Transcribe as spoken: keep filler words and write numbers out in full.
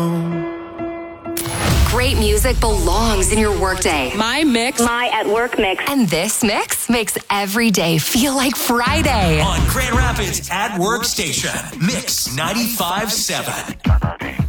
Great music belongs in your workday. My mix. My at work mix. And this mix makes every day feel like Friday. On Grand Rapids at Work Station, Mix ninety-five point seven.